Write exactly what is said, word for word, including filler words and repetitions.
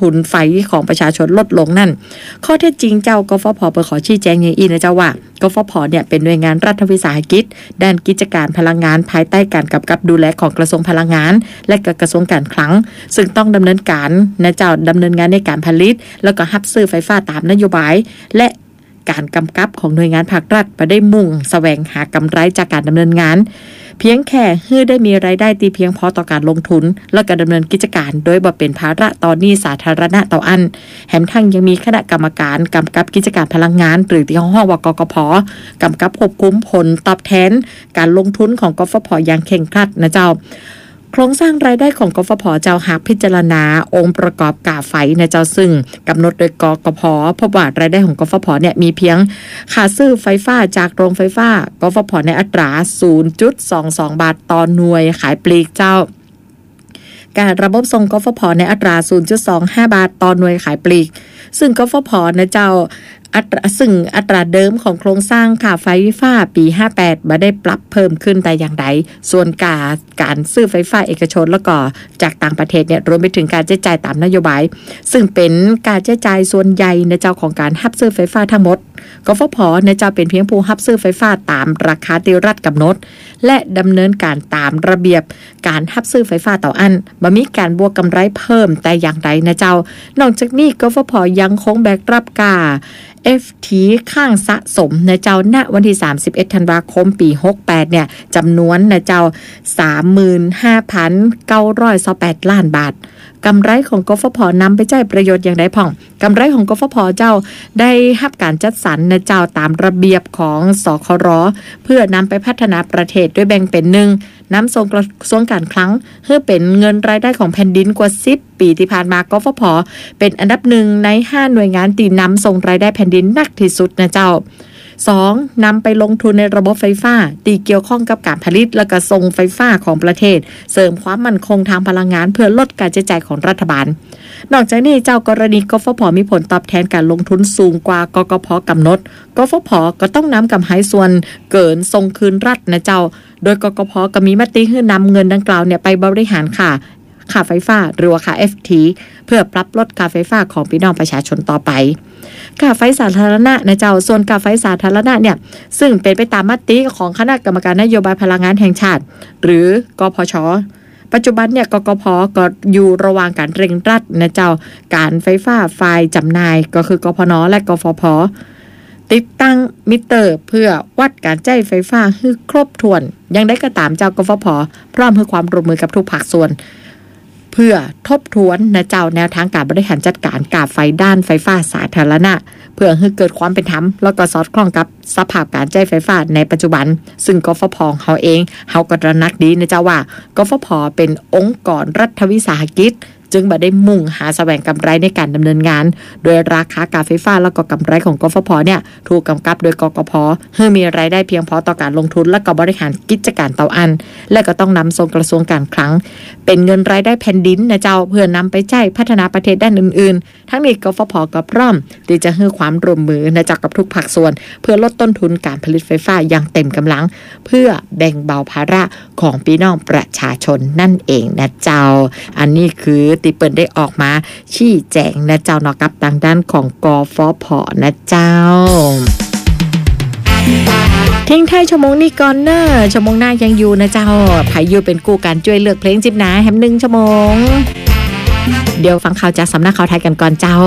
ทุนไฟของประชาชนลดลงนั่นข้อเท็จจริงเจ้ากฟผเปิดขอชี้แจงอย่างอีนะเจ้าว่ากฟผเนี่ยเป็นหน่วยงานรัฐวิสาหกิจด้านกิจการพลังงานภายใต้การกำกับดูแลของกระทรวงพลังงานและกระทรวงการคลังซึ่งต้องดำเนินการนะเจ้าดำเนินงานในการผลิตแล้วก็รับซื้อไฟฟ้าตามนโยบายและการกำกับของหน่วยงานภาครัฐไปได้มุ่งแสวงหากำไรจากการดำเนินงานเพียงแค่ให้ได้มีรายได้ตีเพียงพอต่อการลงทุนและการดำเนินกิจการโดยบ่เป็นภาระต่อหนี้สาธารณะต่ออันแถมทั้งยังมีคณะกรรมการกำกับกิจการพลังงานหรือที่ห้องว่ากกพ.กำกับควบคุมผลตอบแทนการลงทุนของกฟผ.อย่างเคร่งครัดนะเจ้าโครงสร้างรายได้ของกฟผ.เจ้าหากพิจารณาองค์ประกอบกาไฟในเจ้าซึ่งกำหนดโดยกกพ.พบว่ารายได้ของกฟผ.เนี่ยมีเพียงค่าซื้อไฟฟ้าจากโรงไฟฟ้ากฟผ.ในอัตรา ศูนย์จุดสองสอง บาทต่อหน่วยขายปลีกเจ้าการระบบส่งกฟผ.ในอัตรา ศูนย์จุดสองห้า บาทต่อหน่วยขายปลีกซึ่งกฟผ.นะเจ้าอัตราซึ่งอัตราเดิมของโครงสร้างค่าไฟฟ้าปีห้าแปดบ่ได้ปรับเพิ่มขึ้นแต่อย่างใดส่วนการการซื้อไฟฟ้าเอกชนแล้วก็จากต่างประเทศเนี่ยรวมไปถึงการใช้จ่ายตามนโยบายซึ่งเป็นการใช้จ่ายส่วนใหญ่ในเจ้าของการรับซื้อไฟฟ้าทั้งหมดกฟผ.ในเจ้าเป็นเพียงผู้รับซื้อไฟฟ้าตามราคาที่รัฐกำหนดและดำเนินการตามระเบียบการรับซื้อไฟฟ้าต่ออันบ่มีการบวกกำไรเพิ่มแต่อย่างใดนะเจ้านอกจากนี้กฟผ.ยังคงแบกรับกาเอฟ ที ข้างสะสมในเจ้าณวันที่สามสิบเอ็ดธันวาคมปีหกแปดเนี่ยจำนวนในเจ้า สามหมื่นห้าพันเก้าร้อยยี่สิบแปด ล้านบาทกำไรของกฟผ.นำไปใช้ประโยชน์อย่างไรพ่องกำไรของกฟผ.เจ้าได้รับการจัดสรรในเจ้าตามระเบียบของสคร.เพื่อนำไปพัฒนาประเทศด้วยแบ่งเป็นหนึ่งน้ำส่งกระทรวงการคลังเพื่อเป็นเงินรายได้ของแผ่นดินกว่าสิบปีที่ผ่านมากฟผ.เป็นอันดับหนึ่งในห้าหน่วยงานที่นำส่งรายได้แผ่นดินนักที่สุดนะเจ้าสองนำไปลงทุนในระบบไฟฟ้าที่เกี่ยวข้องกับการผลิตและก็ส่งไฟฟ้าของประเทศเสริมความมั่นคงทางพลังงานเพื่อลดการใช้จ่ายของรัฐบาลนอกจากนี้เจ้ากรณีกฟผ.มีผลตอบแทนการลงทุนสูงกว่ากกพ.กำหนดกฟผ.ก็ต้องนำกำไรส่วนเกินส่งคืนรัฐนะเจ้าโดยกกพ.ก็มีมติให้นำเงินดังกล่าวเนี่ยไปบริหารค่าค่าไฟฟ้าหรือว่าค่า เอฟ ที เพื่อปรับลดค่าไฟฟ้าของพี่น้องประชาชนต่อไปค่าไฟสาธารณะนะเจ้าส่วนค่าไฟสาธารณะเนี่ยซึ่งเป็นไปตามมติของคณะกรรมการนโยบายพลังงานแห่งชาติหรือกพช.ปัจจุบันเนี่ยกกพ.ก็อยู่ระหว่างการเร่งรัดนะเจ้าการไฟฟ้าฝ่ายจำหน่ายก็คือกพน.และกฟผ.ติดตั้งมิเตอร์เพื่อวัดการใช้ไฟฟ้าให้ครบถ้วนยังได้ก็ตามเจ้ากฟผ.พร้อมให้ความร่วมมือกับทุกภาคส่วนเพื่อทบทวนนะเจ้าแนวทางการบริหารจัดการกาไฟด้านไฟฟ้าสาธารณะเพื่อให้เกิดความเป็นธรรมแล้วก็สอดคล้องกับสภาพการใช้ไฟฟ้าในปัจจุบันซึ่งกฟผ.เขาเองเขาก็ตระหนักดีนะเจ้าว่ากฟผ.เป็นองค์กรรัฐวิสาหกิจจึงบ่ได้มุ่งหาแสวงกำไรในการดำเนินงานโดยราคาการไฟฟ้าแล้วก็กำไรของกฟผ.เนี่ยถูกกำกับโดยกกพ.ให้มีรายได้เพียงพอต่อการลงทุนและก็บริหารกิจการต่ออันและก็ต้องนำส่งกระทรวงการคลังเป็นเงินรายได้แผ่นดินนะเจ้าเพื่อนำไปใช้พัฒนาประเทศด้านอื่นๆทั้งนี้กฟผ.ก็พร้อมที่จะให้ความร่วมมือนะจากกับทุกภาคส่วนเพื่อลดต้นทุนการผลิตไฟฟ้าอย่างเต็มกำลังเพื่อแบ่งเบาภาระของพี่น้องประชาชนนั่นเองนะเจ้าอันนี้คือติเปิลได้ออกมาชี้แจงนะเจ้าเนาะกับทางด้านของกฟผ.นะเจ้าทิ้งท้ายชั่วโมงนี้ก่อนเนอะชั่วโมงหน้ายังอยู่นะเจ้าไผอยู่เป็นกู้การช่วยเลือกเพลงจิบหนาแฮมหนึ่งชั่วโมงเดี๋ยวฟังข่าวจากสำนักข่าวไทยกันก่อนเจ้า